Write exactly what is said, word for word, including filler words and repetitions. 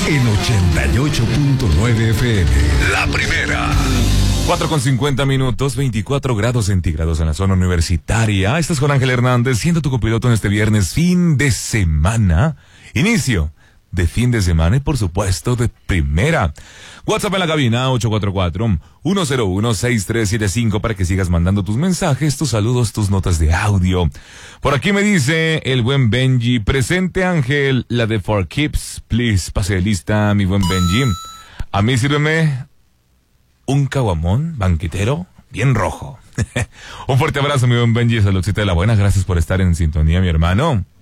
En ochenta y ocho punto nueve F M. La primera. cuatro con cincuenta minutos, veinticuatro grados centígrados en la zona universitaria. Estás con Ángel Hernández, siendo tu copiloto en este viernes, fin de semana. Inicio de fin de semana y, por supuesto, de primera. WhatsApp en la cabina, ocho cuatro cuatro, uno cero uno, seis tres siete cinco, para que sigas mandando tus mensajes, tus saludos, tus notas de audio. Por aquí me dice el buen Benji, presente Ángel, la de For Keeps, please, pase de lista, mi buen Benji. A mí sírveme un caguamón banquetero bien rojo. Un fuerte abrazo, mi buen Benji, saludcita de la buena, gracias por estar en sintonía, mi hermano.